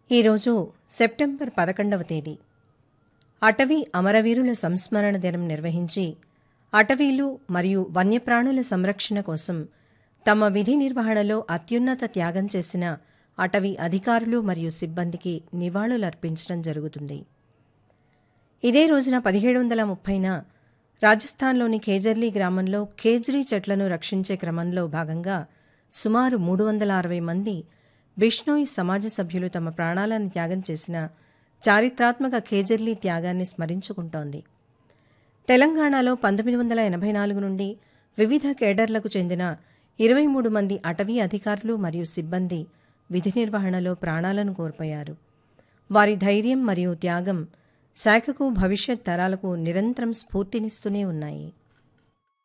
ఈరోజు సెప్టెంబర్ 11వ తేదీ అటవీ అమరవీరుల సంస్మరణ దినం నిర్వహించి అటవీలు మరియు వన్యప్రాణుల సంరక్షణ కోసం తమ విధి నిర్వహణలో అత్యున్నత త్యాగం చేసిన అటవీ అధికారులు మరియు సిబ్బందికి నివాళులర్పించడం జరుగుతుంది. ఇదే రోజున 1730న రాజస్థాన్లోని ఖేజర్లీ గ్రామంలో ఖేజ్రీ చెట్లను రక్షించే క్రమంలో భాగంగా సుమారు 360 మంది బిష్నోయి సమాజ సభ్యులు తమ ప్రాణాలను త్యాగం చేసిన చారిత్రాత్మక ఖేజర్లీ త్యాగాన్ని స్మరించుకుంటోంది. తెలంగాణలో 1984 నుండి వివిధ కేడర్లకు చెందిన 23 మంది అటవీ అధికారులు మరియు సిబ్బంది విధి నిర్వహణలో ప్రాణాలను కోల్పోయారు. వారి ధైర్యం మరియు త్యాగం శాఖకు భవిష్యత్ తరాలకు నిరంతరం స్ఫూర్తినిస్తూనే ఉన్నాయి.